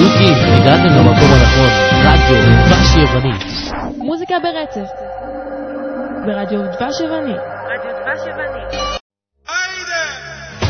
יוקי, הגעתם למקום הנכון, רדיו דבש יוונית. מוזיקה ברצף ברדיו דבש יוונית. רדיו דבש יוונית.